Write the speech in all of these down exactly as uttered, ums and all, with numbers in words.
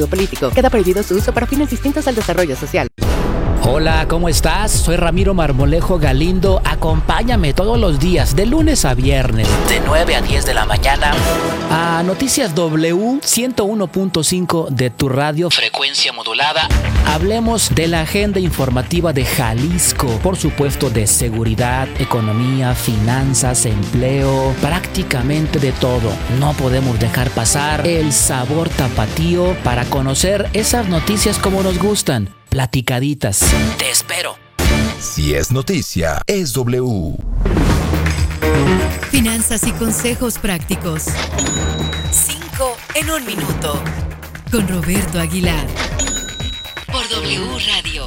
político. Queda prohibido su uso para fines distintos al desarrollo social. Hola, ¿cómo estás? Soy Ramiro Marmolejo Galindo. Acompáñame todos los días, de lunes a viernes, de nueve a diez de la mañana, a Noticias W ciento uno punto cinco de tu radio, frecuencia modulada. Hablemos de la agenda informativa de Jalisco, por supuesto de seguridad, economía, finanzas, empleo, prácticamente de todo. No podemos dejar pasar el sabor tapatío para conocer esas noticias como nos gustan. Platicaditas. Te espero. Si es noticia, es W. Finanzas y consejos prácticos. Cinco en un minuto. Con Roberto Aguilar. Por W Radio.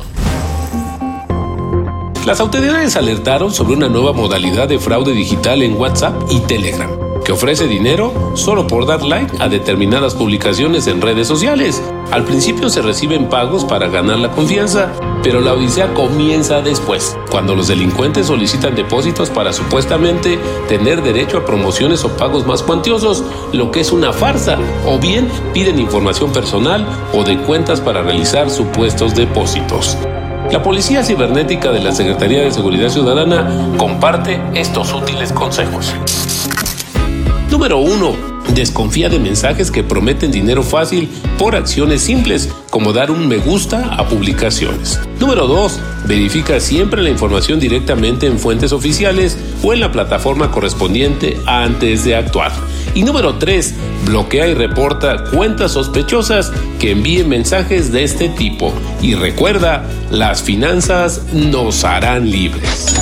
Las autoridades alertaron sobre una nueva modalidad de fraude digital en WhatsApp y Telegram, que ofrece dinero solo por dar like a determinadas publicaciones en redes sociales. Al principio se reciben pagos para ganar la confianza, pero la odisea comienza después, cuando los delincuentes solicitan depósitos para supuestamente tener derecho a promociones o pagos más cuantiosos, lo que es una farsa, o bien piden información personal o de cuentas para realizar supuestos depósitos. La Policía Cibernética de la Secretaría de Seguridad Ciudadana comparte estos útiles consejos. Número uno. Desconfía de mensajes que prometen dinero fácil por acciones simples, como dar un me gusta a publicaciones. Número dos. Verifica siempre la información directamente en fuentes oficiales o en la plataforma correspondiente antes de actuar. Y número tres. Bloquea y reporta cuentas sospechosas que envíen mensajes de este tipo. Y recuerda, las finanzas nos harán libres.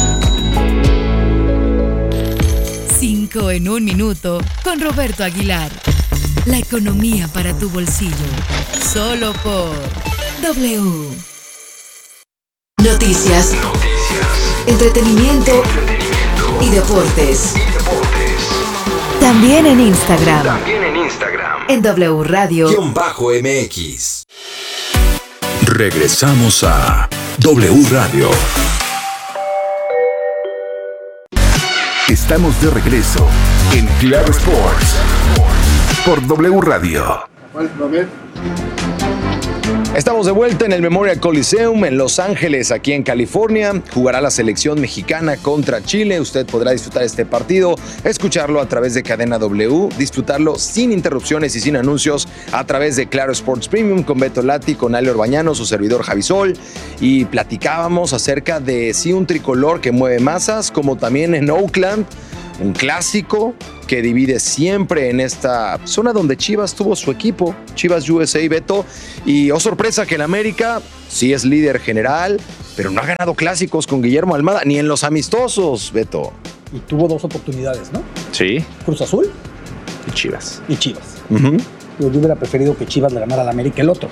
Cinco en un minuto con Roberto Aguilar. La economía para tu bolsillo. Solo por W. Noticias. Noticias. Entretenimiento. Entretenimiento. Y deportes. Y deportes. También en Instagram. También en Instagram. En W Radio. Guión bajo M X. Regresamos a W Radio. Estamos de regreso en Claro Sports por W Radio. Estamos de vuelta en el Memorial Coliseum en Los Ángeles, aquí en California. Jugará la selección mexicana contra Chile. Usted podrá disfrutar este partido, escucharlo a través de Cadena W, disfrutarlo sin interrupciones y sin anuncios a través de Claro Sports Premium con Beto Lati, con Ale Orbañano, su servidor Javisol. Y platicábamos acerca de sí un tricolor que mueve masas, como también en Oakland, un clásico que divide siempre en esta zona donde Chivas tuvo su equipo, Chivas U S A, Beto. Y oh sorpresa que el América sí es líder general, pero no ha ganado clásicos con Guillermo Almada, ni en los amistosos, Beto. Y tuvo dos oportunidades, ¿no? Sí. Cruz Azul y Chivas. Y Chivas. Uh-huh. Yo hubiera preferido que Chivas le ganara al América el otro,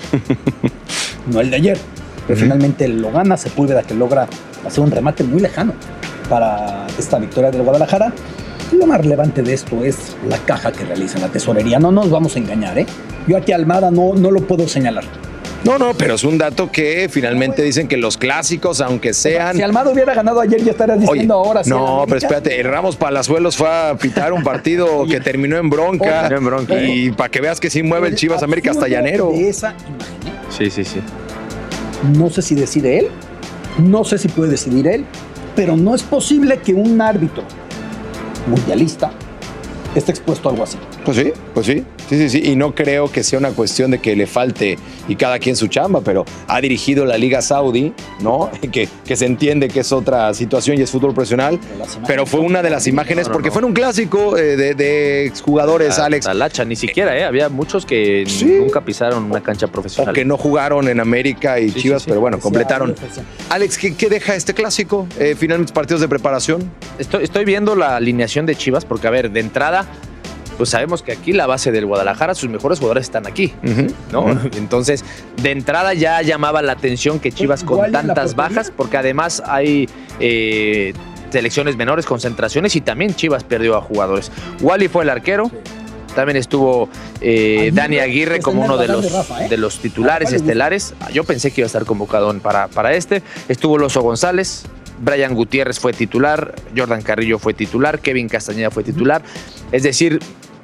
no el de ayer. Pero uh-huh. Finalmente lo gana Sepúlveda, que logra hacer un remate muy lejano para esta victoria del Guadalajara. Y lo más relevante de esto es la caja que realiza la tesorería. No nos vamos a engañar, ¿eh? Yo aquí a Almada no, no lo puedo señalar. No, no, pero es un dato que finalmente dicen que los clásicos, aunque sean... Si Almada hubiera ganado ayer, ya estarías diciendo Oye, ahora. No, pero espérate, Ramos Palazuelos fue a pitar un partido que terminó en bronca. Oye, en bronca. Y para que veas que sí mueve el Chivas América hasta llanero. De esa imagen. Sí, sí, sí. No sé si decide él, no sé si puede decidir él, pero no es posible que un árbitro mundialista esté expuesto a algo así. Pues sí, pues sí, sí, sí, sí. Y no creo que sea una cuestión de que le falte y cada quien su chamba, pero ha dirigido la Liga Saudí, ¿no? Que, que se entiende que es otra situación y es fútbol profesional, pero fue una de las imágenes, no, no, porque no. fue en un clásico eh, de, de exjugadores, la, Alex. La lacha, ni siquiera, ¿eh? Había muchos que sí. nunca pisaron una cancha profesional. O que no jugaron en América y sí, Chivas, sí, sí, pero bueno, sí, completaron. Sí, sí. Alex, ¿qué, qué deja este clásico? Eh, finalmente partidos de preparación. Estoy, estoy viendo la alineación de Chivas, porque a ver, de entrada... pues sabemos que aquí la base del Guadalajara, sus mejores jugadores están aquí, uh-huh. ¿no? Uh-huh. Entonces, de entrada ya llamaba la atención que Chivas con tantas bajas, porque además hay eh, selecciones menores, concentraciones, y también Chivas perdió a jugadores. Wally fue el arquero, sí. También estuvo eh, Aguirre, Dani Aguirre como uno de los, de, Rafa, ¿eh? de los titulares estelares. Yo pensé que iba a estar convocado para, para este. Estuvo Loso González, Brian Gutiérrez fue titular, Jordan Carrillo fue titular, Kevin Castañeda fue titular. Es decir,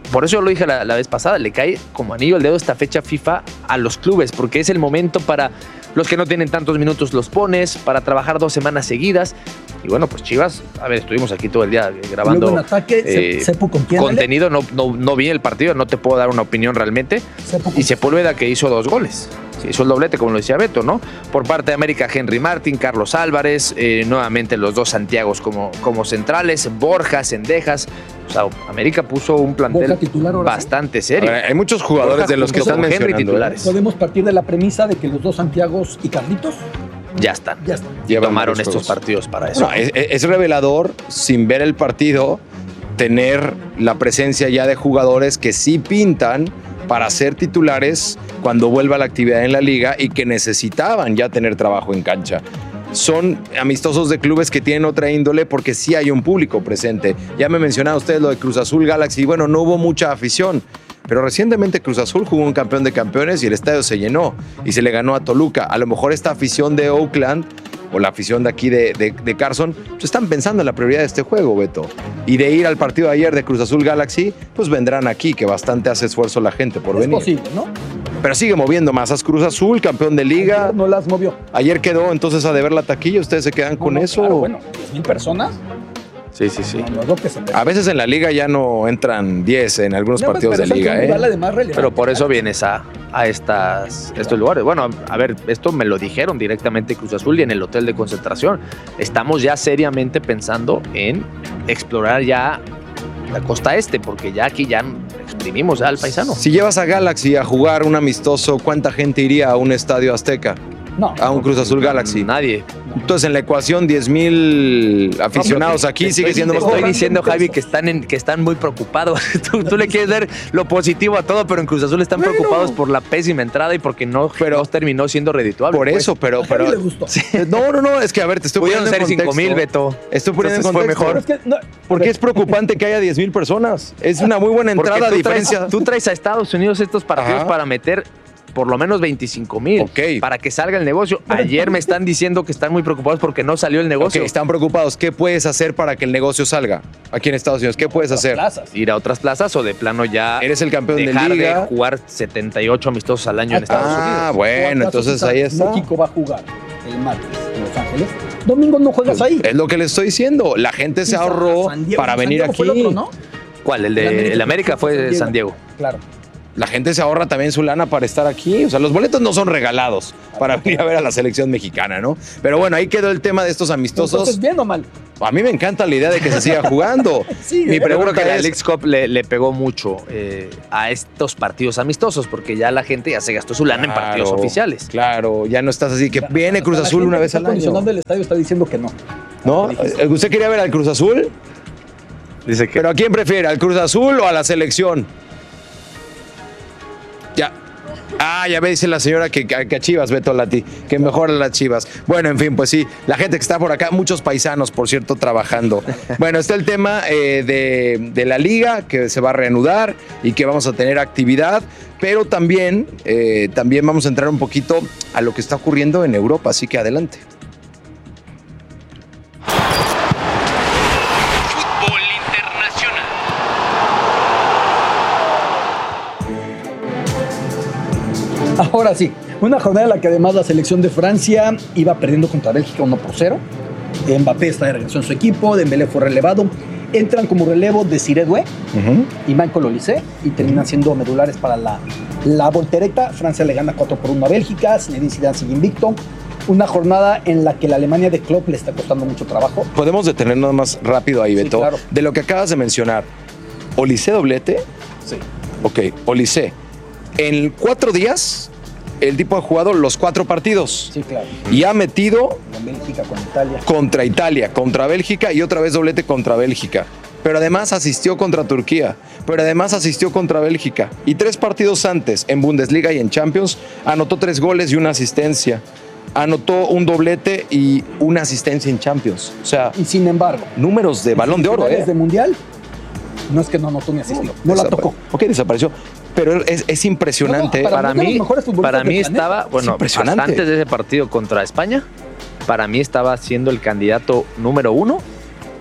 por eso yo lo dije la, la vez pasada, le cae como anillo al dedo esta fecha FIFA a los clubes, porque es el momento para los que no tienen tantos minutos los pones, para trabajar dos semanas seguidas. Y bueno, pues Chivas, a ver, estuvimos aquí todo el día grabando Luego en ataque, eh, Sepu, ¿con quién, contenido, no, no, no vi el partido, no te puedo dar una opinión realmente. Sepu, Y Sepúlveda, que hizo dos goles. Sí, hizo el doblete, como lo decía Beto, ¿no? Por parte de América, Henry Martín, Carlos Álvarez, eh, nuevamente los dos Santiagos como, como centrales, Borja, Cendejas. O sea, América puso un plantel Borja titular ahora bastante serio. Ahora, hay muchos jugadores Borja de los que junto están con Henry mencionando. titulares. Podemos partir de la premisa de que los dos Santiagos y Carlitos Ya están. ya están. Y Llevan tomaron varios estos juegos. partidos para eso. No, es, es revelador, sin ver el partido, tener la presencia ya de jugadores que sí pintan para ser titulares cuando vuelva la actividad en la liga y que necesitaban ya tener trabajo en cancha. Son amistosos de clubes que tienen otra índole porque sí hay un público presente. Ya me mencionaban ustedes lo de Cruz Azul Galaxy. Bueno, no hubo mucha afición, pero recientemente Cruz Azul jugó un campeón de campeones y el estadio se llenó y se le ganó a Toluca. A lo mejor esta afición de Oakland o la afición de aquí de, de, de Carson, pues están pensando en la prioridad de este juego, Beto. Y de ir al partido de ayer de Cruz Azul Galaxy, pues vendrán aquí, que bastante hace esfuerzo la gente por Es venir. posible, ¿no? Pero sigue moviendo masas. Cruz Azul, campeón de liga. Ayer no las movió. Ayer quedó entonces a deber la taquilla. ¿Ustedes se quedan con No, no, eso? claro, bueno, diez mil personas. Sí, sí, sí. No, no es lo que se A veces en la liga ya no entran diez en algunos No, pues, partidos pero de es liga, un rival ¿eh? además relevante. Pero por eso vienes a, a estas, estos lugares. Bueno, a ver, esto me lo dijeron directamente Cruz Azul y en el hotel de concentración. Estamos ya seriamente pensando en explorar ya la costa este, porque ya aquí ya exprimimos ya al paisano. Si llevas a Galaxy a jugar un amistoso, ¿cuánta gente iría a un estadio Azteca? No. A un Cruz Azul Galaxy. Nadie. Entonces en la ecuación diez mil aficionados aquí Te sigue estoy- siendo Te más estoy poco. diciendo, Javi, que están, en, que están muy preocupados. tú, tú le quieres ver lo positivo a todo, pero en Cruz Azul están Bueno. preocupados por la pésima entrada y porque no, Pero- no terminó siendo redituable. Por pues. eso, pero... A Javi pero le gustó. No, no, no, es que a ver, te estoy Pudieron poniendo ser en cinco mil, contexto. Beto. Estoy poniendo en Entonces fue contexto. mejor. Pero es que, no, Porque es preocupante que haya diez mil personas. Es una muy buena Porque entrada a tú traes, diferencia. tú traes a Estados Unidos estos partidos Ajá. para meter por lo menos veinticinco mil Ok. para que salga el negocio. Ayer me están diciendo que están muy preocupados porque no salió el Ok, negocio. están preocupados. ¿Qué puedes hacer para que el negocio salga aquí en Estados Unidos? ¿Qué puedes hacer? plazas. Ir a otras plazas o de plano ya Eres el campeón de dejar de, liga. jugar setenta y ocho amistosos al año en Estados Ah, Unidos. bueno, entonces ahí está. México va a jugar el martes en Los Ángeles. Domingo no juegas ahí. Es lo que le estoy diciendo. La gente se Sí, ahorró San Diego. para San venir Diego aquí. fue el otro, ¿no? ¿Cuál? El El de América el América fue San Diego. Claro. La gente se ahorra también su lana para estar aquí. O sea, los boletos no son regalados para venir a ver a la selección mexicana, ¿no? Pero bueno, ahí quedó el tema de estos amistosos. Entonces, ¿bien o mal? A mí me encanta la idea de que se siga jugando. Sí, Mi ¿eh? Yo creo pregunta que la es, Leagues Cup le, le pegó mucho eh, a estos partidos amistosos porque ya la gente ya se gastó su lana en partidos Claro, oficiales. Claro, ya no estás así que viene Cruz La Azul gente una que vez está al año. condicionando el estadio está diciendo que no. ¿No? Dijiste. Eh, ¿Usted quería ver al Cruz Azul? Dice que ¿Pero a quién prefiere? ¿Al Cruz Azul o a la selección? Ya. Ah, ya me dice la señora que, que a Chivas, Beto Lati, que mejor a las Chivas. Bueno, en fin, pues sí, la gente que está por acá, muchos paisanos, por cierto, trabajando. Bueno, está el tema eh, de, de la liga, que se va a reanudar y que vamos a tener actividad, pero también, eh, también vamos a entrar un poquito a lo que está ocurriendo en Europa, así que adelante. Fútbol internacional. Ahora sí, una jornada en la que además la selección de Francia iba perdiendo contra Bélgica uno por cero. Mbappé está de regreso en su equipo, Dembélé fue relevado. Entran como relevo Desiré Doué y Michael Olise y terminan siendo medulares para la, la voltereta. Francia le gana cuatro por uno a Bélgica, Zinedine Zidane sigue invicto. Una jornada en la que la Alemania de Klopp le está costando mucho trabajo. Podemos detenernos más rápido ahí, Sí, Beto. claro. De lo que acabas de mencionar, Olise doblete. Sí. Ok, Olise. En cuatro días, el tipo ha jugado los cuatro partidos Sí, claro. y ha metido Con Bélgica, con Italia. contra Italia, contra Bélgica y otra vez doblete contra Bélgica. Pero además asistió contra Turquía, pero además asistió contra Bélgica. Y tres partidos antes, en Bundesliga y en Champions, anotó tres goles y una asistencia. Anotó un doblete y una asistencia en Champions. O sea, Y sin embargo, números de balón de oro, finales ¿eh? de Mundial, no es que no anotó ni asistió, no la Desapare- tocó. Ok, desapareció. Pero es, es impresionante. No, no, para mí de los mí, mejores futbolistas para mí del planeta. estaba, bueno, impresionante. hasta antes de ese partido contra España, para mí estaba siendo el candidato número uno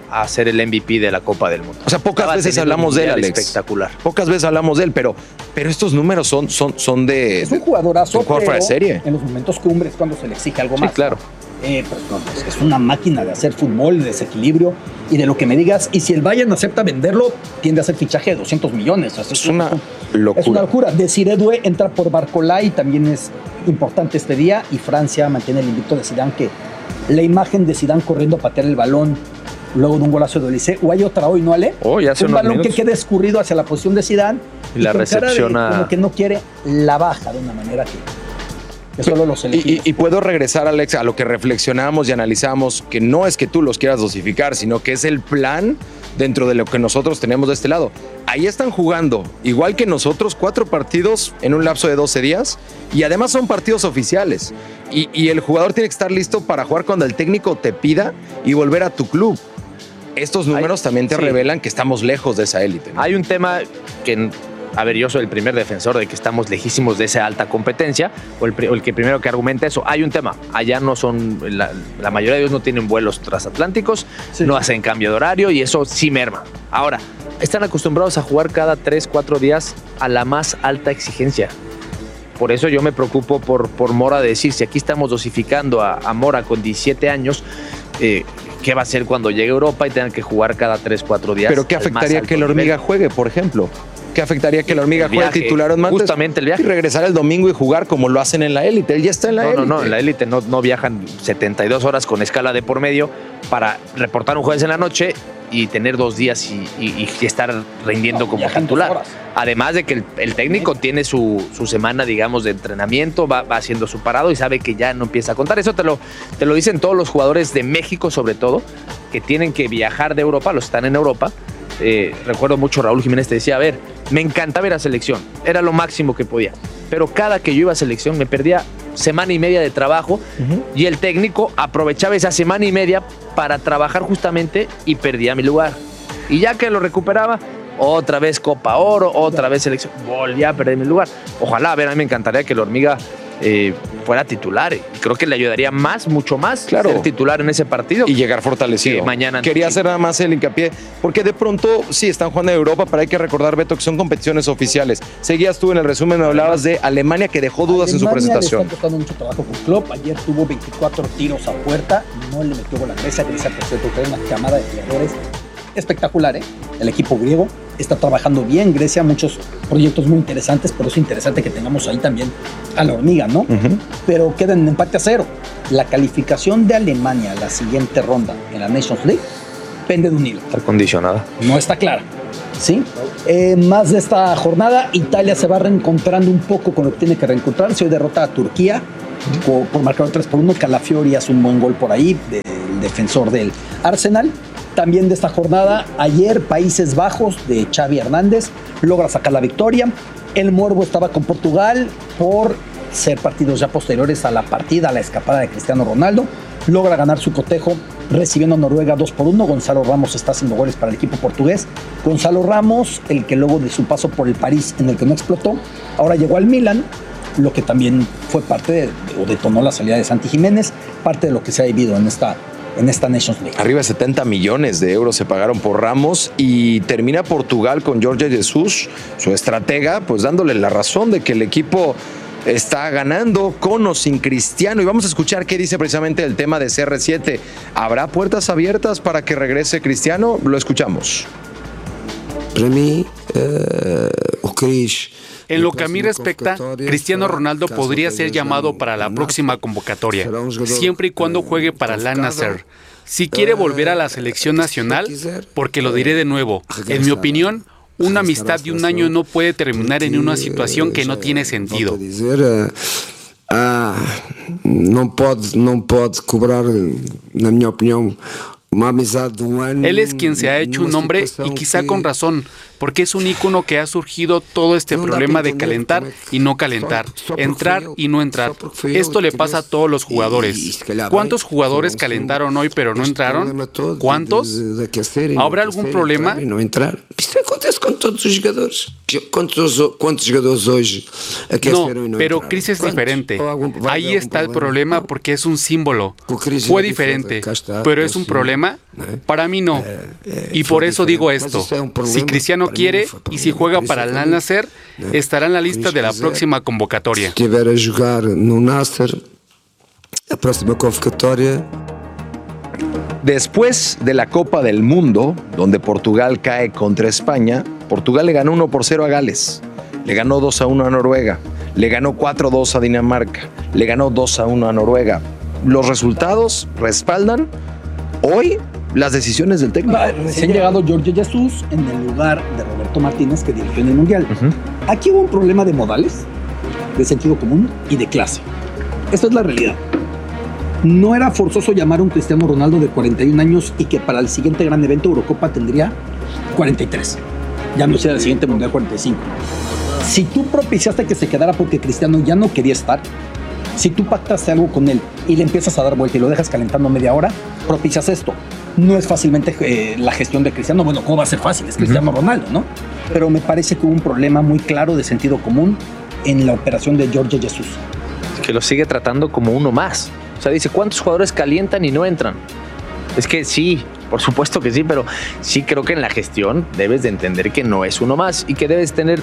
a ser el M V P de la Copa del Mundo. O sea, pocas Estaba veces teniendo un hablamos de él, mundial Alex. Espectacular. Pocas veces hablamos de él, pero, pero estos números son, son, son de... Es un jugadorazo, un jugador fuera de serie. en los momentos cumbres cuando se le exige algo Sí, más. claro. ¿no? Eh, pues, no, es, es una máquina de hacer fútbol, de desequilibrio y de lo que me digas. Y si el Bayern acepta venderlo, tiende a hacer fichaje de doscientos millones. O sea, Es una locura. Es una locura. Desiré Doué entra por Barcolay, también es importante este día. Y Francia mantiene el invicto de Zidane, que la imagen de Zidane corriendo a patear el balón luego de un golazo de Olise. O hay otra hoy, ¿no, Ale? Oh, ya hace un unos balón minutos. que queda escurrido hacia la posición de Zidane. Y la con cara de recepciona- como que no quiere, la baja de una manera que, que solo los Y, elegidos. y- y puedo regresar, Alex, a lo que reflexionamos y analizamos, que no es que tú los quieras dosificar, sino que es el plan dentro de lo que nosotros tenemos de este lado. Ahí están jugando, igual que nosotros, cuatro partidos en un lapso de doce días, y además son partidos oficiales. Y, y el jugador tiene que estar listo para jugar cuando el técnico te pida y volver a tu club. Estos números Hay- también te sí. revelan que estamos lejos de esa élite, ¿no? Hay un tema que, a ver, yo soy el primer defensor de que estamos lejísimos de esa alta competencia, o el, pri- o el que primero que argumenta eso. Hay un tema, allá no son, la, la mayoría de ellos no tienen vuelos transatlánticos, Sí. no hacen cambio de horario y eso sí merma. Ahora, están acostumbrados a jugar cada tres, cuatro días a la más alta exigencia. Por eso yo me preocupo por, por Mora de decir, si aquí estamos dosificando a, a Mora con diecisiete años, eh, ¿qué va a hacer cuando llegue a Europa y tengan que jugar cada tres, cuatro días? Pero ¿qué al más afectaría alto que la hormiga nivel? juegue, por ejemplo? ¿Qué afectaría que la hormiga El juegue viaje, titular en Mantes? justamente el viaje. Y regresar el domingo y jugar como lo hacen en la élite. Él ya está en la No, élite. no, no, en la élite no, no viajan setenta y dos horas con escala de por medio para reportar un jueves en la noche y tener dos días y, y- y estar rindiendo No, como viajan dos titular. horas. Además de que el, el técnico tiene su, su semana, digamos, de entrenamiento, va, va haciendo su parado y sabe que ya no empieza a contar. Eso te lo, te lo dicen todos los jugadores de México, sobre todo, que tienen que viajar de Europa, los están en Europa. Eh, recuerdo mucho, Raúl Jiménez te decía, a ver, me encantaba ir a selección, era lo máximo que podía, pero cada que yo iba a selección me perdía semana y media de trabajo y el técnico aprovechaba esa semana y media para trabajar justamente y perdía mi lugar. Y ya que lo recuperaba, otra vez Copa Oro, otra vez selección, volvía a perder mi lugar. Ojalá, a ver, a mí me encantaría que la hormiga eh, fuera titular. Y creo que le ayudaría más, mucho más, Claro. ser titular en ese partido. Y llegar fortalecido. Que mañana- Quería sí. hacer nada más el hincapié, porque de pronto sí están jugando en Europa, pero hay que recordar, Beto, que son competiciones oficiales. Seguías tú en el resumen, me hablabas de Alemania, que dejó dudas en su Alemania presentación. Le está costando mucho trabajo con Klopp. Ayer tuvo veinticuatro tiros a puerta, no le metió gol a Grecia. Grecia, por cierto, trae una camada de jugadores espectacular, ¿eh? El equipo griego está trabajando bien. Grecia, muchos proyectos muy interesantes, pero es interesante que tengamos ahí también a la hormiga, ¿no? Ujú. Pero quedan en empate a cero. La calificación de Alemania a la siguiente ronda en la Nations League pende de un hilo. Está condicionada. No está clara. ¿Sí? Eh, más de esta jornada, Italia se va reencontrando un poco con lo que tiene que reencontrarse. Hoy derrota a Turquía por, por marcador tres por uno. Calafiori hace un buen gol por ahí, del defensor del Arsenal. También de esta jornada, ayer Países Bajos de Xavi Hernández logra sacar la victoria. El Morbo estaba con Portugal por ser partidos ya posteriores a la partida, a la escapada de Cristiano Ronaldo. Logra ganar su cotejo recibiendo a Noruega dos por uno. Gonzalo Ramos está haciendo goles para el equipo portugués. Gonzalo Ramos, el que luego de su paso por el París, en el que no explotó, ahora llegó al Milan, lo que también fue parte de, o detonó la salida de Santi Jiménez, parte de lo que se ha vivido en esta, en esta Nations League. Arriba de setenta millones de euros se pagaron por Ramos y termina Portugal con Jorge Jesus, su estratega, pues dándole la razón de que el equipo está ganando con o sin Cristiano. Y vamos a escuchar qué dice precisamente el tema de C R siete. ¿Habrá puertas abiertas para que regrese Cristiano? Lo escuchamos. Para mí, eh, o Cris. En lo que a mí respecta, Cristiano Ronaldo podría ser llamado para la próxima convocatoria, siempre y cuando juegue para el Al-Nassr. Si quiere volver a la selección nacional, porque lo diré de nuevo, en mi opinión, una amistad de un año no puede terminar en una situación que no tiene sentido. Ah, não pode, não pode cobrar, na minha opinião, uma amizade de um ano. Él es quien se ha hecho un nombre y quizá con razón, porque es un ícono que ha surgido todo este problema de calentar y no calentar, entrar y no entrar. Esto le pasa a todos los jugadores. ¿Cuántos jugadores calentaron hoy pero no entraron? ¿Cuántos? ¿Habrá algún problema? Não entrar. Isto acontece com todos os jogadores. Quantos, quantos jogadores hoje aqueceram e No, não pero entraram? Chris es ¿Cuántos? diferente. ¿O algún- vai Ahí haber está el algún problema porque es un símbolo. Con Chris Fue es diferente, diferente, acá está, pero es pues un sí, problema problema? Para mí no. Y por eso digo esto. Si Cristiano quiere y si juega para el Al-Nassr, estará en la lista de la próxima convocatoria. Si estiver a jogar no Nasser, la próxima convocatoria. Después de la Copa del Mundo, donde Portugal cae contra España, Portugal le ganó uno por cero a Gales, le ganó dos a uno a Noruega, le ganó cuatro a dos a Dinamarca, le ganó dos a uno a Noruega. Los resultados respaldan hoy las decisiones del técnico. Recién llegado Jorge Jesús en el lugar de Roberto Martínez, que dirigió en el Mundial. Uh-huh. Aquí hubo un problema de modales, de sentido común y de clase. Esta es la realidad. No era forzoso llamar a un Cristiano Ronaldo de cuarenta y un años y que para el siguiente gran evento Eurocopa tendría cuarenta y tres. Ya no sea el siguiente Mundial cuarenta y cinco. Si tú propiciaste que se quedara porque Cristiano ya no quería estar, si tú pactaste algo con él y le empiezas a dar vuelta y lo dejas calentando media hora, propicias esto. No es fácilmente eh, la gestión de Cristiano. Bueno, ¿cómo va a ser fácil? Es Cristiano uh-huh. Ronaldo, ¿no? Pero me parece que hubo un problema muy claro de sentido común en la operación de Jorge Jesús. Que lo sigue tratando como uno más. O sea, dice, ¿cuántos jugadores calientan y no entran? Es que sí, por supuesto que sí, pero sí creo que en la gestión debes de entender que no es uno más y que debes tener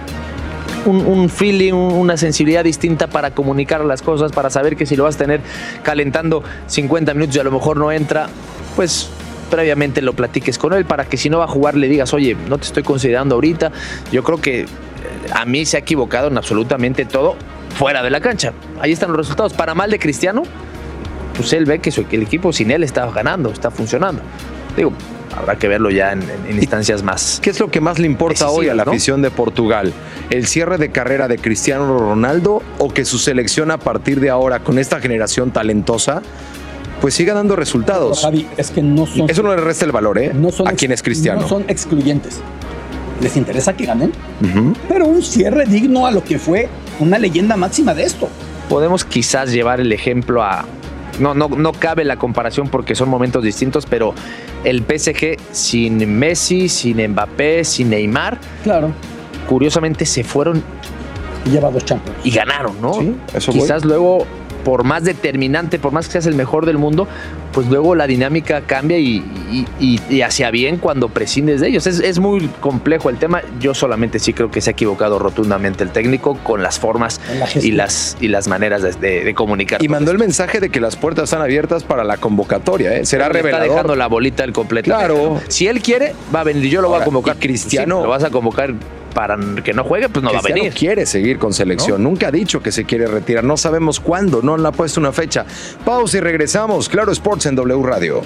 un, un feeling, una sensibilidad distinta para comunicar las cosas, para saber que si lo vas a tener calentando cincuenta minutos y a lo mejor no entra, pues previamente lo platiques con él para que si no va a jugar le digas, oye, no te estoy considerando ahorita. Yo creo que a mí se ha equivocado en absolutamente todo fuera de la cancha. Ahí están los resultados. Para mal de Cristiano, pues él ve que, su, que el equipo sin él está ganando, está funcionando. Digo, habrá que verlo ya en, en, en instancias más. ¿Qué es lo que más le importa hoy a la ¿no? afición de Portugal? ¿El cierre de carrera de Cristiano Ronaldo o que su selección a partir de ahora, con esta generación talentosa, pues siga dando resultados? Pero, Javi, es que no son... Eso no le resta el valor, ¿eh? No son a quien es Cristiano. No son excluyentes. Les interesa que ganen, uh-huh. pero un cierre digno a lo que fue una leyenda máxima de esto. Podemos quizás llevar el ejemplo a... No, no, no cabe la comparación porque son momentos distintos, pero el P S G sin Messi, sin Mbappé, sin Neymar, claro, curiosamente se fueron y lleva dos Champions y ganaron, ¿no? Sí, eso quizás voy. Luego, por más determinante, por más que seas el mejor del mundo, pues luego la dinámica cambia y, y, y, y hacia bien cuando prescindes de ellos. Es, es muy complejo el tema. Yo solamente sí creo que se ha equivocado rotundamente el técnico con las formas y las, y las maneras de, de, de comunicar. Y mandó el mensaje de que las puertas están abiertas para la convocatoria, ¿eh? Será Pero revelador. Está dejando la bolita al completo. Claro. Si él quiere, va a venir. Yo lo voy a convocar. Cristiano. Sí, lo vas a convocar para que no juegue, pues no Cristiano va a venir. Quiere seguir con selección. ¿No? Nunca ha dicho que se quiere retirar. No sabemos cuándo. No le ha puesto una fecha. Pausa y regresamos. Claro Sports en W Radio.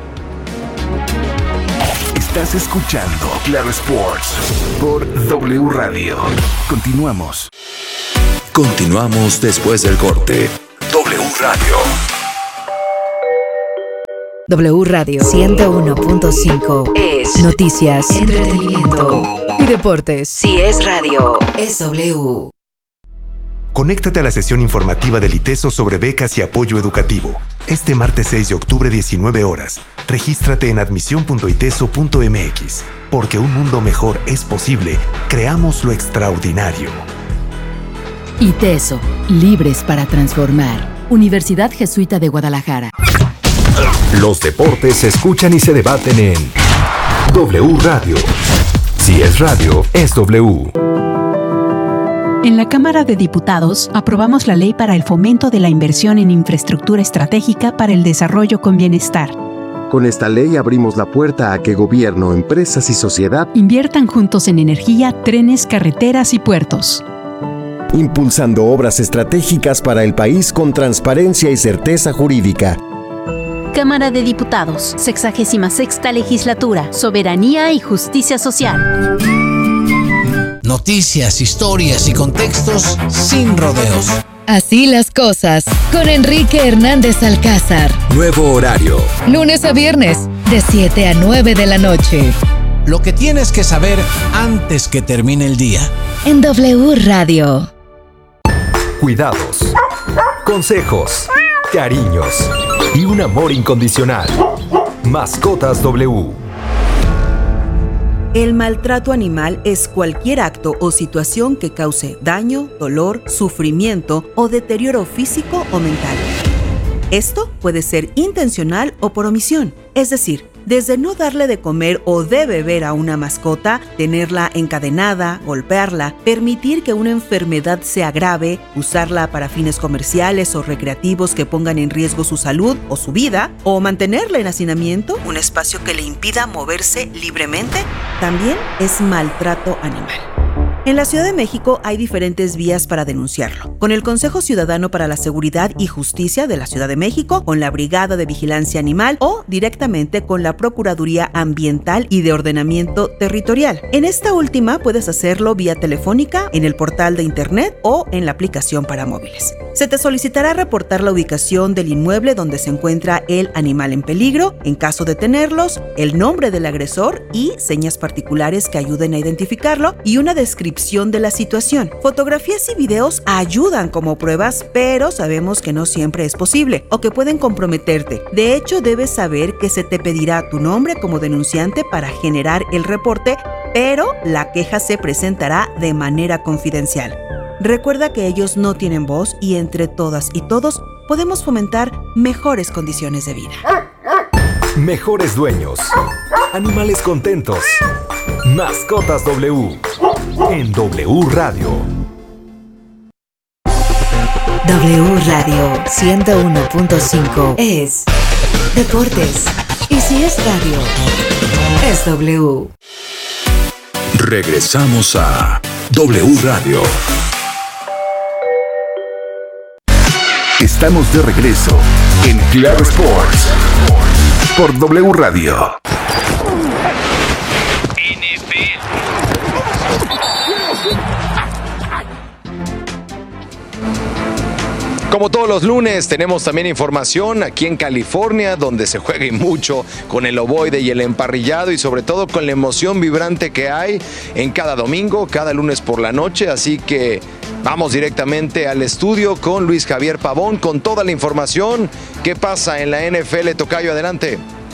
Estás escuchando Claro Sports por W Radio. Continuamos. Continuamos después del corte. W Radio. W Radio ciento uno punto cinco es noticias, entretenimiento y deportes. Si es radio, es W. Conéctate a la sesión informativa del ITESO sobre becas y apoyo educativo. Este martes seis de octubre, diecinueve horas. Regístrate en admisión punto iteso punto m x. Porque un mundo mejor es posible. Creamos lo extraordinario. ITESO, libres para transformar. Universidad Jesuita de Guadalajara. Los deportes se escuchan y se debaten en W Radio. Si es radio, es W. En la Cámara de Diputados aprobamos la Ley para el Fomento de la Inversión en Infraestructura Estratégica para el Desarrollo con Bienestar. Con esta ley abrimos la puerta a que gobierno, empresas y sociedad inviertan juntos en energía, trenes, carreteras y puertos. Impulsando obras estratégicas para el país con transparencia y certeza jurídica. Cámara de Diputados, sexagésima sexta Legislatura, Soberanía y Justicia Social. Noticias, historias y contextos sin rodeos. Así las cosas, con Enrique Hernández Alcázar. Nuevo horario. Lunes a viernes, de siete a nueve de la noche. Lo que tienes que saber antes que termine el día. En W Radio. Cuidados, consejos, cariños y un amor incondicional. Mascotas W. El maltrato animal es cualquier acto o situación que cause daño, dolor, sufrimiento o deterioro físico o mental. Esto puede ser intencional o por omisión. Es decir, desde no darle de comer o de beber a una mascota, tenerla encadenada, golpearla, permitir que una enfermedad se agrave, usarla para fines comerciales o recreativos que pongan en riesgo su salud o su vida, o mantenerla en hacinamiento, un espacio que le impida moverse libremente, también es maltrato animal. En la Ciudad de México hay diferentes vías para denunciarlo. Con el Consejo Ciudadano para la Seguridad y Justicia de la Ciudad de México, con la Brigada de Vigilancia Animal o directamente con la Procuraduría Ambiental y de Ordenamiento Territorial. En esta última puedes hacerlo vía telefónica, en el portal de internet o en la aplicación para móviles. Se te solicitará reportar la ubicación del inmueble donde se encuentra el animal en peligro, en caso de tenerlos, el nombre del agresor y señas particulares que ayuden a identificarlo y una descripción de la situación. Fotografías y videos ayudan como pruebas, pero sabemos que no siempre es posible o que pueden comprometerte. De hecho, debes saber que se te pedirá tu nombre como denunciante para generar el reporte, pero la queja se presentará de manera confidencial. Recuerda que ellos no tienen voz y entre todas y todos podemos fomentar mejores condiciones de vida. Mejores dueños. Animales contentos. Mascotas W. En W Radio. W Radio ciento uno punto cinco es deportes. Y si es radio, es W. Regresamos a W Radio. Estamos de regreso en Claro Sports por W Radio. Como todos los lunes, tenemos también información aquí en California, donde se juega y mucho con el ovoide y el emparrillado y sobre todo con la emoción vibrante que hay en cada domingo, cada lunes por la noche. Así que vamos directamente al estudio con Luis Javier Pavón con toda la información. ¿Qué pasa en la N F L, Tocayo? Adelante.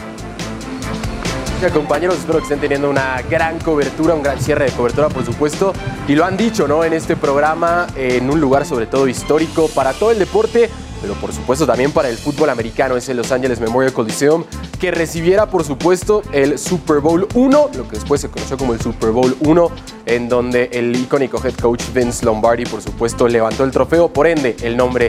Compañeros, espero que estén teniendo una gran cobertura, un gran cierre de cobertura, por supuesto, y lo han dicho, ¿no? En este programa, en un lugar sobre todo histórico para todo el deporte, pero por supuesto también para el fútbol americano. Es el Los Angeles Memorial Coliseum, que recibiera, por supuesto, el Super Bowl uno, lo que después se conoció como el Super Bowl uno, en donde el icónico head coach Vince Lombardi, por supuesto, levantó el trofeo, por ende, el nombre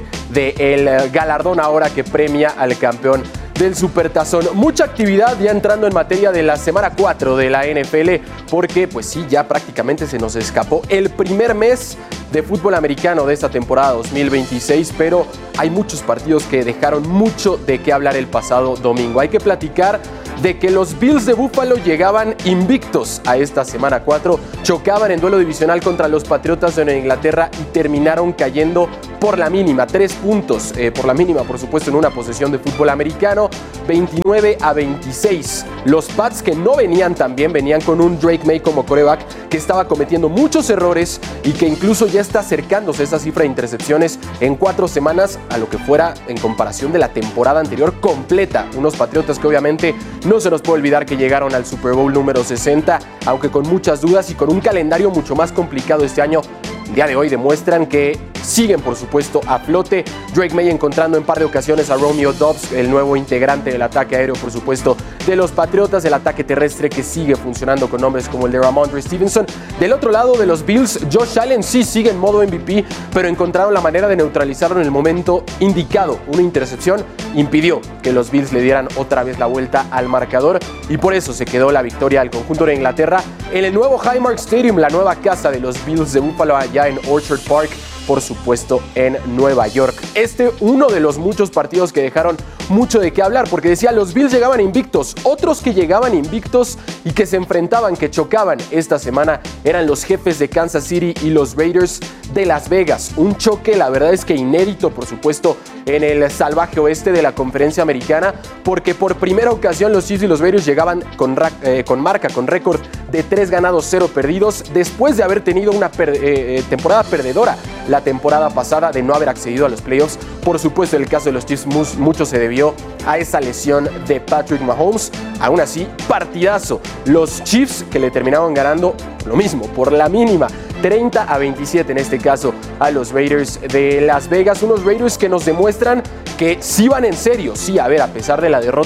del galardón ahora que premia al campeón del Supertazón. Mucha actividad ya entrando en materia de la semana cuatro de la N F L, porque pues sí, ya prácticamente se nos escapó el primer mes de fútbol americano de esta temporada dos mil veintiséis, pero hay muchos partidos que dejaron mucho de qué hablar el pasado domingo. Hay que platicar de que los Bills de Buffalo llegaban invictos a esta semana cuatro, chocaban en duelo divisional contra los Patriotas de Nueva Inglaterra y terminaron cayendo por la mínima, tres puntos eh, por la mínima, por supuesto, en una posesión de fútbol americano, veintinueve a veintiséis. Los Pats, que no venían tan bien, venían con un Drake May como quarterback que estaba cometiendo muchos errores y que incluso ya está acercándose a esa cifra de intercepciones en cuatro semanas a lo que fuera en comparación de la temporada anterior completa. Unos Patriotas que obviamente no se nos puede olvidar que llegaron al Super Bowl número sesenta, aunque con muchas dudas y con un calendario mucho más complicado este año. El día de hoy demuestran que siguen, por supuesto, a flote. Drake May encontrando en par de ocasiones a Romeo Doubs, el nuevo integrante del ataque aéreo, por supuesto, de los Patriotas, el ataque terrestre que sigue funcionando con nombres como el de Ramondre Stevenson. Del otro lado de los Bills, Josh Allen sí sigue en modo M V P, pero encontraron la manera de neutralizarlo en el momento indicado. Una intercepción impidió que los Bills le dieran otra vez la vuelta al marcador y por eso se quedó la victoria al conjunto de Inglaterra en el nuevo Highmark Stadium, la nueva casa de los Bills de Buffalo allá en Orchard Park, por supuesto en Nueva York. Este, uno de los muchos partidos que dejaron mucho de qué hablar, porque decía, los Bills llegaban invictos. Otros que llegaban invictos y que se enfrentaban, que chocaban esta semana, eran los Jefes de Kansas City y los Raiders de Las Vegas. Un choque, la verdad es que inédito, por supuesto, en el salvaje oeste de la conferencia americana, porque por primera ocasión los Chiefs y los Raiders llegaban con, eh, con marca, con récord de tres ganados, cero perdidos, después de haber tenido una per eh, temporada perdedora la temporada pasada, de no haber accedido a los playoffs. Por supuesto, en el caso de los Chiefs, mucho se debió a esa lesión de Patrick Mahomes. Aún así, partidazo. Los Chiefs que le terminaron ganando lo mismo, por la mínima, treinta a veintisiete en este caso, a los Raiders de Las Vegas. Unos Raiders que nos demuestran que sí van en serio. Sí, a ver, a pesar de la derrota,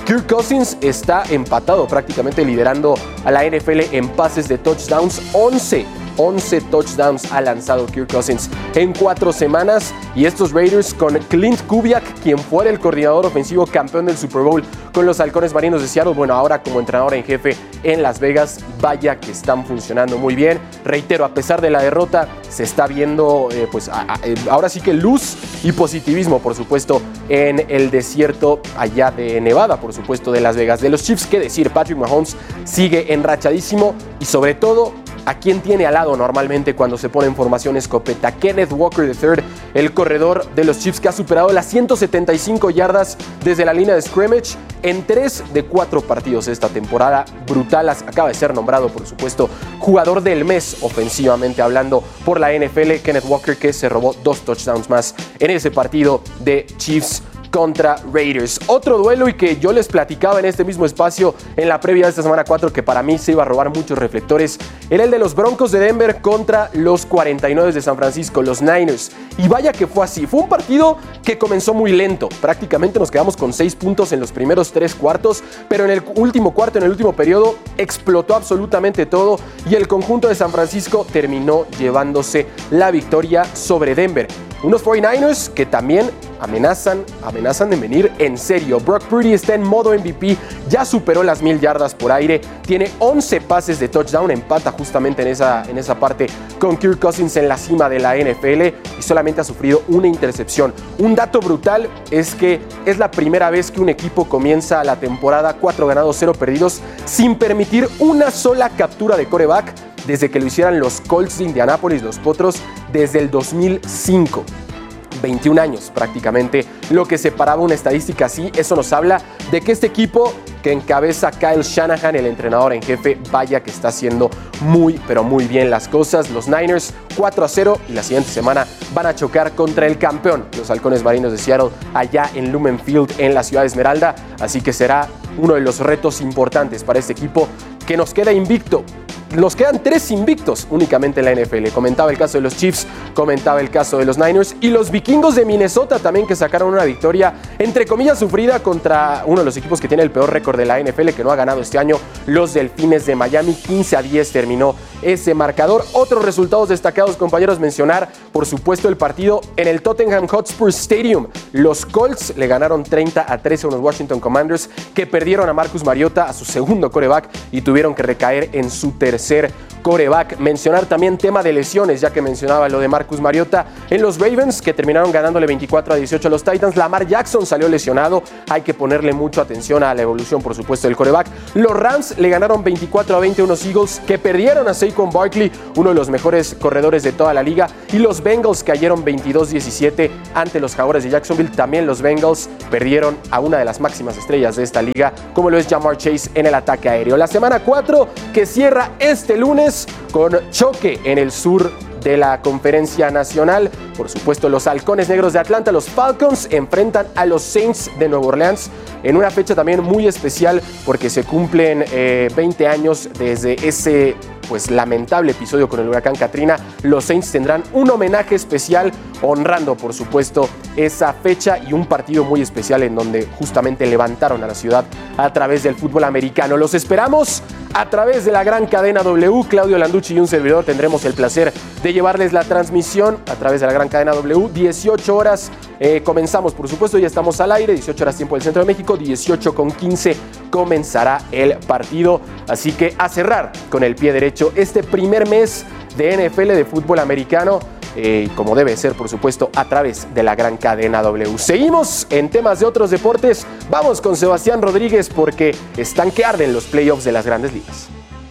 Kirk Cousins está empatado, prácticamente liderando a la N F L en pases de touchdowns. once touchdowns ha lanzado Kirk Cousins en cuatro semanas. Y estos Raiders con Clint Kubiak, quien fuera el coordinador ofensivo campeón del Super Bowl con los Halcones Marinos de Seattle, bueno, ahora como entrenador en jefe en Las Vegas, vaya que están funcionando muy bien. Reitero, a pesar de la derrota, se está viendo, eh, pues a, a, ahora sí que luz y positivismo, por supuesto, en el desierto allá de Nevada, por supuesto, de Las Vegas. De los Chiefs, qué decir, Patrick Mahomes sigue enrachadísimo y sobre todo, ¿a quién tiene al lado normalmente cuando se pone en formación escopeta? Kenneth Walker tercero, el corredor de los Chiefs que ha superado las ciento setenta y cinco yardas desde la línea de scrimmage en tres de cuatro partidos esta temporada. Brutal, acaba de ser nombrado, por supuesto, jugador del mes ofensivamente hablando por la N F L. Kenneth Walker, que se robó dos touchdowns más en ese partido de Chiefs contra Raiders. Otro duelo y que yo les platicaba en este mismo espacio en la previa de esta semana cuatro, que para mí se iba a robar muchos reflectores, era el de los Broncos de Denver contra los cuarenta y nueve de San Francisco, los Niners. Y vaya que fue así. Fue un partido que comenzó muy lento. Prácticamente nos quedamos con seis puntos en los primeros tres cuartos, pero en el último cuarto, en el último periodo, explotó absolutamente todo y el conjunto de San Francisco terminó llevándose la victoria sobre Denver. Unos cuarenta y nueve ers que también amenazan, amenazan de venir en serio. Brock Purdy está en modo M V P, ya superó las mil yardas por aire, tiene once pases de touchdown, empata justamente en esa, en esa parte con Kirk Cousins en la cima de la N F L y solamente ha sufrido una intercepción. Un dato brutal es que es la primera vez que un equipo comienza la temporada cuatro ganados, cero perdidos sin permitir una sola captura de quarterback desde que lo hicieran los Colts de Indianápolis, los Potros, desde el dos mil cinco. veintiún años prácticamente lo que separaba una estadística así. Eso nos habla de que este equipo que encabeza Kyle Shanahan, el entrenador en jefe, vaya que está haciendo muy pero muy bien las cosas. Los Niners cuatro a cero y la siguiente semana van a chocar contra el campeón, los Halcones Marinos de Seattle, allá en Lumen Field en la ciudad de Esmeralda. Así que será uno de los retos importantes para este equipo que nos queda invicto. Nos quedan tres invictos únicamente en la N F L. Comentaba el caso de los Chiefs, comentaba el caso de los Niners y los Vikingos de Minnesota también, que sacaron una victoria entre comillas sufrida contra uno de los equipos que tiene el peor récord de la N F L, que no ha ganado este año, los Delfines de Miami. quince a diez terminó ese marcador. Otros resultados destacados, compañeros, mencionar por supuesto el partido en el Tottenham Hotspur Stadium. Los Colts le ganaron treinta a trece a unos Washington Commanders que perdieron a Marcus Mariota, a su segundo quarterback, y tuvieron que recaer en su tercer tercer quarterback. Mencionar también tema de lesiones, ya que mencionaba lo de Marcus Mariota. En los Ravens, que terminaron ganándole veinticuatro a dieciocho a los Titans, Lamar Jackson salió lesionado. Hay que ponerle mucha atención a la evolución, por supuesto, del quarterback. Los Rams le ganaron veinticuatro a veinte a unos Eagles que perdieron a Saquon Barkley, uno de los mejores corredores de toda la liga. Y los Bengals cayeron veintidós diecisiete ante los Jaguares de Jacksonville. También los Bengals perdieron a una de las máximas estrellas de esta liga, como lo es Ja'Marr Chase en el ataque aéreo. La semana cuatro que cierra este lunes con choque en el sur de la Conferencia Nacional. Por supuesto, los Halcones Negros de Atlanta, los Falcons, enfrentan a los Saints de Nueva Orleans en una fecha también muy especial porque se cumplen eh, veinte años desde ese pues lamentable episodio con el huracán Katrina. Los Saints tendrán un homenaje especial honrando, por supuesto, esa fecha y un partido muy especial en donde justamente levantaron a la ciudad a través del fútbol americano. Los esperamos a través de la gran cadena W. Claudio Landucci y un servidor tendremos el placer de llevarles la transmisión a través de la gran cadena W. dieciocho horas eh, comenzamos, por supuesto, ya estamos al aire, dieciocho horas tiempo del Centro de México, dieciocho con quince comenzará el partido. Así que a cerrar con el pie derecho este primer mes de N F L, de fútbol americano, eh, como debe ser, por supuesto, a través de la gran cadena W. Seguimos en temas de otros deportes. Vamos con Sebastián Rodríguez porque están que arden los playoffs de las grandes ligas.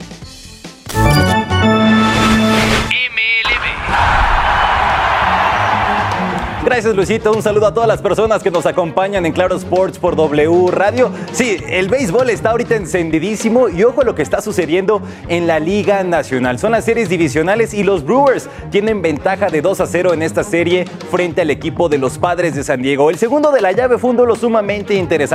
Gracias, Luisito. Un saludo a todas las personas que nos acompañan en Claro Sports por W Radio. Sí, el béisbol está ahorita encendidísimo y ojo a lo que está sucediendo en la Liga Nacional. Son las series divisionales y los Brewers tienen ventaja de dos a cero en esta serie frente al equipo de los Padres de San Diego. El segundo de la llave fue un duelo sumamente interesante.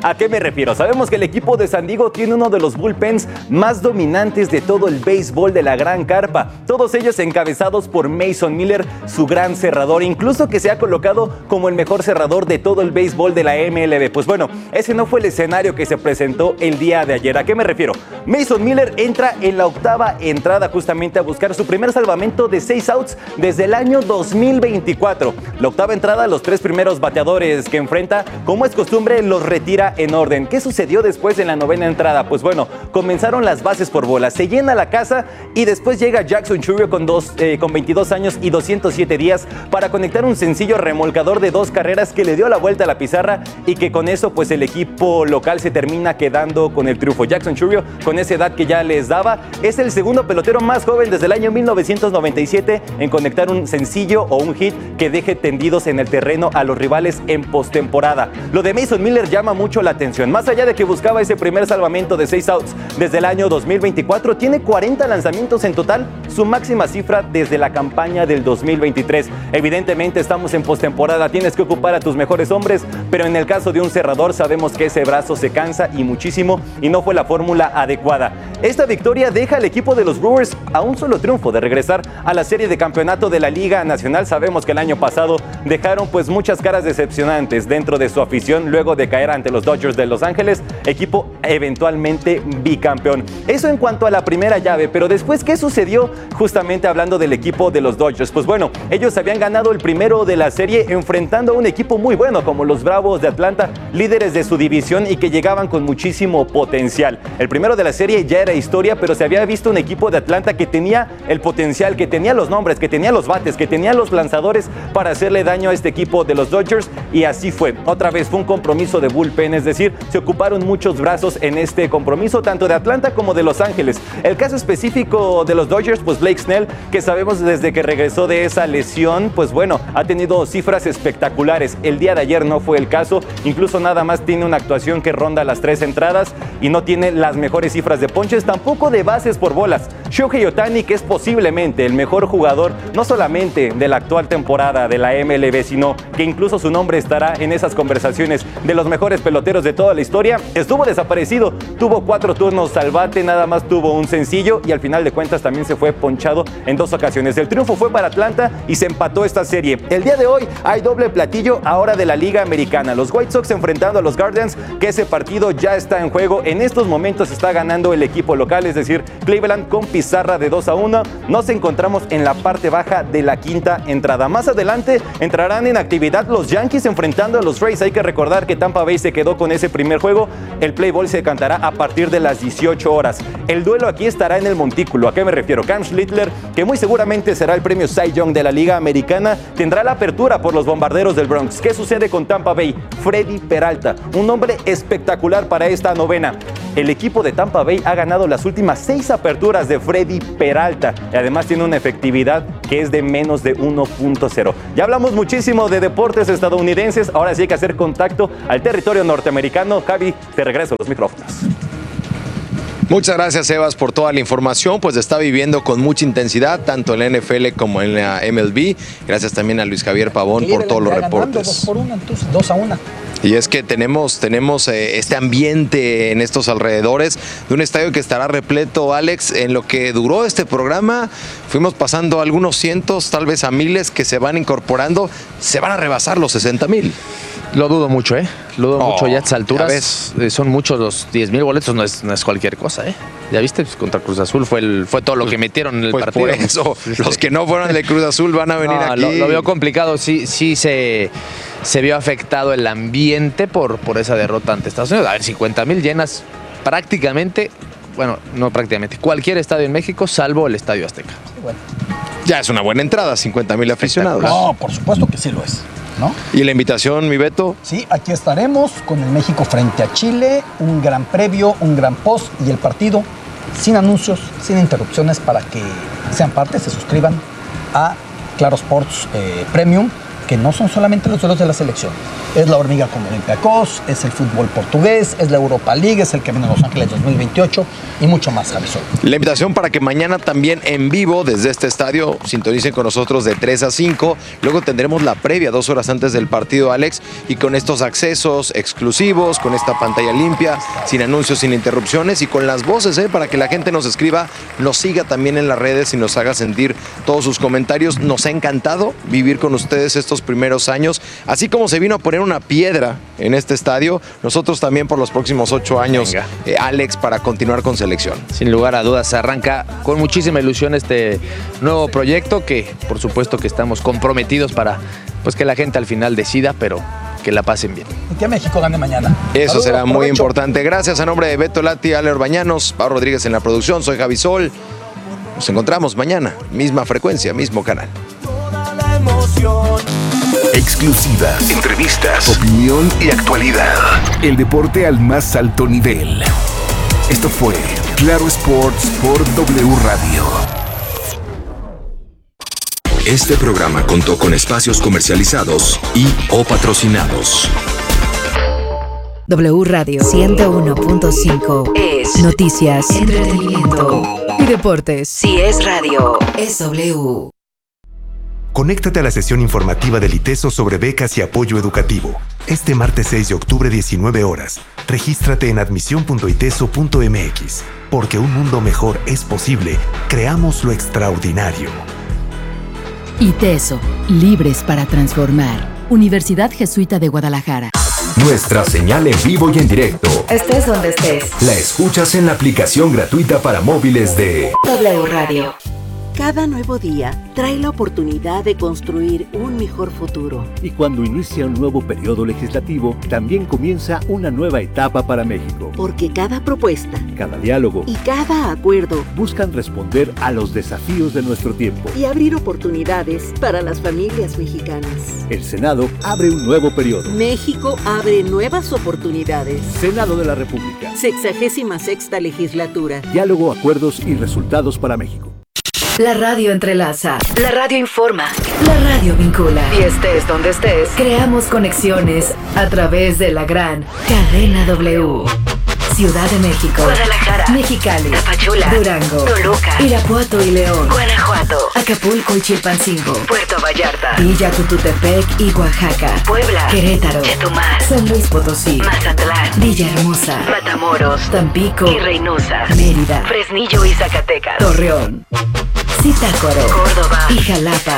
¿A qué me refiero? Sabemos que el equipo de San Diego tiene uno de los bullpens más dominantes de todo el béisbol de la Gran Carpa. Todos ellos encabezados por Mason Miller, su gran cerrador, incluso que se ha colocado como el mejor cerrador de todo el béisbol de la M L B. Pues bueno, ese no fue el escenario que se presentó el día de ayer. ¿A qué me refiero? Mason Miller entra en la octava entrada justamente a buscar su primer salvamento de seis outs desde el año dos mil veinticuatro. La octava entrada, los tres primeros bateadores que enfrenta, como es costumbre, los retira en orden. ¿Qué sucedió después en la novena entrada? Pues bueno, comenzaron las bases por bolas, se llena la casa y después llega Jackson Chourio con, dos, eh, con veintidós años y doscientos siete días para conectar un sencillo remolcador de dos carreras que le dio la vuelta a la pizarra y que con eso pues el equipo local se termina quedando con el triunfo. Jackson Chourio, con esa edad que ya les daba, es el segundo pelotero más joven desde el año mil novecientos noventa y siete en conectar un sencillo o un hit que deje tendidos en el terreno a los rivales en postemporada. Lo de Mason Miller llama mucho la atención. Más allá de que buscaba ese primer salvamento de seis outs desde el año dos mil veinticuatro, tiene cuarenta lanzamientos en total, su máxima cifra desde la campaña del dos mil veintitrés. Evidentemente estamos en postemporada, tienes que ocupar a tus mejores hombres, pero en el caso de un cerrador sabemos que ese brazo se cansa y muchísimo y no fue la fórmula adecuada. Esta victoria deja al equipo de los Brewers a un solo triunfo de regresar a la serie de campeonato de la Liga Nacional. Sabemos que el año pasado dejaron pues muchas caras decepcionantes dentro de su afición luego de caer ante los Dodgers de Los Ángeles, equipo eventualmente bicampeón. Eso en cuanto a la primera llave, pero después, ¿qué sucedió justamente hablando del equipo de los Dodgers? Pues bueno, ellos habían ganado el primero de la serie enfrentando a un equipo muy bueno como los Bravos de Atlanta, líderes de su división y que llegaban con muchísimo potencial. El primero de la serie ya era historia, pero se había visto un equipo de Atlanta que tenía el potencial, que tenía los nombres, que tenía los bates, que tenía los lanzadores para hacerle daño a este equipo de los Dodgers, y así fue. Otra vez fue un compromiso de bullpen, es decir, se ocuparon muchos brazos en este compromiso, tanto de Atlanta como de Los Ángeles. El caso específico de los Dodgers, pues Blake Snell, que sabemos desde que regresó de esa lesión, pues bueno, ha tenido cifras espectaculares. El día de ayer no fue el caso, incluso nada más tiene una actuación que ronda las tres entradas y no tiene las mejores cifras de ponches, tampoco de bases por bolas. Shohei Ohtani, que es posiblemente el mejor jugador, no solamente de la actual temporada de la M L B, sino que incluso su nombre estará en esas conversaciones de los mejores peloteros de toda la historia, estuvo desaparecido, tuvo cuatro turnos al bate, nada más tuvo un sencillo y al final de cuentas también se fue ponchado en dos ocasiones. El triunfo fue para Atlanta y se empató esta serie. El día de hoy hay doble platillo ahora de la Liga Americana. Los White Sox enfrentando a los Guardians, que ese partido ya está en juego. En estos momentos está ganando el equipo local, es decir, Cleveland con pizarra de dos a uno. Nos encontramos en la parte baja de la quinta entrada. Más adelante entrarán en actividad los Yankees enfrentando a los Rays. Hay que recordar que Tampa Bay se quedó con ese primer juego. El play ball se cantará a partir de las dieciocho horas. El duelo aquí estará en el Montículo. ¿A qué me refiero? Cam Schlittler, que muy seguramente será el premio Cy Young de la Liga Americana, tendrá la apertura por los Bombarderos del Bronx. ¿Qué sucede con Tampa Bay? Freddy Peralta, un nombre espectacular para esta novena. El equipo de Tampa Bay ha ganado las últimas seis aperturas de Freddy Peralta y además tiene una efectividad que es de menos de uno punto cero. Ya hablamos muchísimo de deportes estadounidenses, ahora sí hay que hacer contacto al territorio norteamericano. Javi, te regreso los micrófonos. Muchas gracias, Sebas, por toda la información. Pues está viviendo con mucha intensidad, tanto en la N F L como en la M L B. Gracias también a Luis Javier Pavón por todos los reportes. Dos por una, entonces, dos a una. Y es que tenemos, tenemos eh, este ambiente en estos alrededores de un estadio que estará repleto, Alex. En lo que duró este programa, fuimos pasando algunos cientos, tal vez a miles que se van incorporando. Se van a rebasar los sesenta mil. Lo dudo mucho, ¿eh? Lo dudo Oh, mucho ya a estas alturas. ya ves. Eh, Son muchos los diez mil boletos, no es, no es cualquier cosa, ¿eh? Ya viste, pues, contra Cruz Azul fue, el, fue todo lo que metieron en el Pues partido. por eso, los que no fueron de Cruz Azul van a venir No, aquí. Lo, lo veo complicado, sí, sí se, se vio afectado el ambiente por, por esa derrota ante Estados Unidos. A ver, cincuenta mil llenas prácticamente, bueno, no prácticamente, cualquier estadio en México, salvo el Estadio Azteca. Sí, bueno. Ya es una buena entrada, cincuenta mil aficionados. No, por supuesto que sí lo es, ¿no? ¿Y la invitación, mi Beto? Sí, aquí estaremos con el México frente a Chile, un gran previo, un gran post y el partido sin anuncios, sin interrupciones para que sean parte, se suscriban a Claro Sports eh, Premium, que no son solamente los duelos de la selección. Es la hormiga con Olympiacos, es el fútbol portugués, es la Europa League, es el que viene a Los Ángeles dos mil veintiocho y mucho más, Javisol. La invitación para que mañana también en vivo desde este estadio sintonicen con nosotros de tres a cinco. Luego tendremos la previa dos horas antes del partido, Alex, y con estos accesos exclusivos, con esta pantalla limpia, sin anuncios, sin interrupciones y con las voces, ¿eh? Para que la gente nos escriba, nos siga también en las redes y nos haga sentir todos sus comentarios. Nos ha encantado vivir con ustedes estos primeros años, así como se vino a poner una piedra en este estadio, nosotros también por los próximos ocho años, eh, Alex, para continuar con selección. Sin lugar a dudas, se arranca con muchísima ilusión este nuevo proyecto que por supuesto que estamos comprometidos para pues que la gente al final decida, pero que la pasen bien. Y que México gane mañana. Eso Saludos, será muy provecho. importante. Gracias a nombre de Beto Lati, Ale Orbañanos, Pablo Rodríguez en la producción, soy Javisol. Nos encontramos mañana, misma frecuencia, mismo canal. Exclusivas, entrevistas, opinión y actualidad. El deporte al más alto nivel. Esto fue Claro Sports por W Radio. Este programa contó con espacios comercializados y o patrocinados. W Radio ciento uno punto cinco es noticias, entretenimiento y deportes. Si es radio, es W. Conéctate a la sesión informativa del ITESO sobre becas y apoyo educativo. Este martes seis de octubre, diecinueve horas. Regístrate en admisión punto iteso punto m x. Porque un mundo mejor es posible, creamos lo extraordinario. ITESO, libres para transformar. Universidad Jesuita de Guadalajara. Nuestra señal en vivo y en directo. Estés donde estés. La escuchas en la aplicación gratuita para móviles de W Radio. Cada nuevo día trae la oportunidad de construir un mejor futuro. Y cuando inicia un nuevo periodo legislativo, también comienza una nueva etapa para México. Porque cada propuesta, cada diálogo y cada acuerdo buscan responder a los desafíos de nuestro tiempo y abrir oportunidades para las familias mexicanas. El Senado abre un nuevo periodo. México abre nuevas oportunidades. Senado de la República. Sexagésima sexta legislatura. Diálogo, acuerdos y resultados para México. La radio entrelaza, la radio informa, la radio vincula. Y estés donde estés, creamos conexiones a través de la gran cadena W. Ciudad de México, Guadalajara, Mexicali, Tapachula, Durango, Toluca, Irapuato y León, Guanajuato, Acapulco y Chilpancingo, Puerto Vallarta, Villa Tututepec y Oaxaca, Puebla, Querétaro, Chetumal, San Luis Potosí, Mazatlán, Villahermosa, Matamoros, Tampico y Reynosa, Mérida, Fresnillo y Zacatecas, Torreón, Zitácuaro, Córdoba y Jalapa.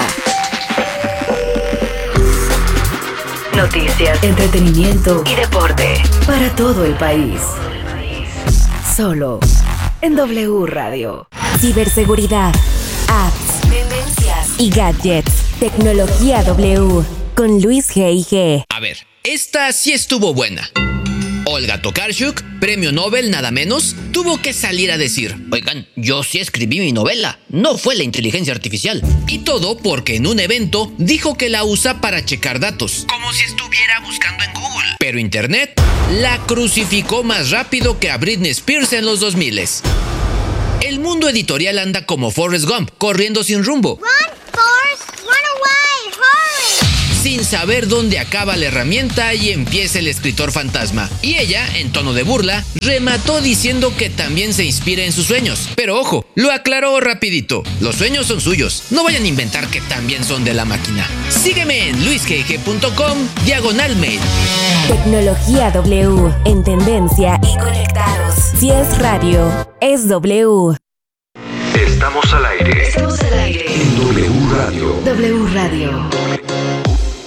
Noticias, entretenimiento y deporte para todo el país. Solo en W Radio. Ciberseguridad, apps, tendencias y gadgets. Tecnología W con Luis G y G. A ver, esta sí estuvo buena. Olga Tokarczuk, premio Nobel nada menos, tuvo que salir a decir: oigan, yo sí escribí mi novela, no fue la inteligencia artificial. Y todo porque en un evento dijo que la usa para checar datos, como si estuviera buscando en Google. Pero Internet la crucificó más rápido que a Britney Spears en los dos miles. El mundo editorial anda como Forrest Gump, corriendo sin rumbo. Run, Forrest, run away, hurry. Sin saber dónde acaba la herramienta y empieza el escritor fantasma. Y ella, en tono de burla, remató diciendo que también se inspira en sus sueños. Pero ojo, lo aclaró rapidito. Los sueños son suyos. No vayan a inventar que también son de la máquina. Sígueme en luis g g punto com, diagonal mail. Tecnología W, en tendencia y conectados. Si es radio, es W. Estamos al aire. Estamos al aire. En W Radio. W Radio.